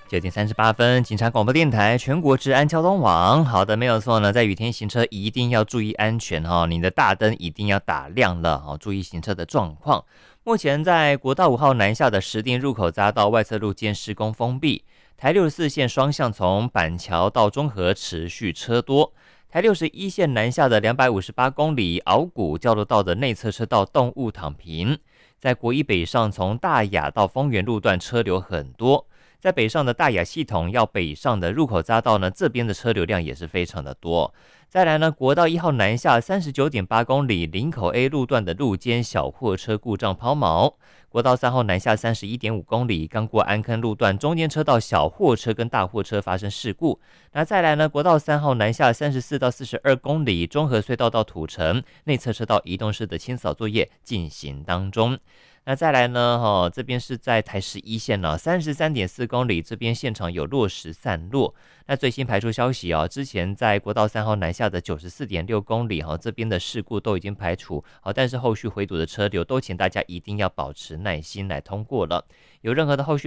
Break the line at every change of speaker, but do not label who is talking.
9点38分，警察广播电台全国治安交通网。好的，没有错呢，在雨天行车一定要注意安全哈，你的大灯一定要打亮了哈，注意行车的状况。目前在国道5号南下的石碇入口匝道外侧路肩施工封闭，台64线双向从板桥到中和持续车多。台61线南下的258公里鳌谷交流道的内侧车道动物躺平，在国一北上从大雅到丰原路段车流很多。在北上的大雅系统要北上的入口匝道呢，这边的车流量也是非常的多。再来呢，国道1号南下39.8公里林口 A 路段的路肩小货车故障抛锚。国道3号南下31.5公里，刚过安坑路段中间车道小货车跟大货车发生事故。那再来呢，国道3号南下34到42公里，中和隧道到土城内侧车道移动式的清扫作业进行当中。那再来呢，这边是在台11线呢，33.4公里，这边现场有落石散落。那最新排除消息之前在国道3号南下的94.6公里这边的事故都已经排除，但是后续回堵的车流都请大家一定要保持耐心来通过了。有任何的后续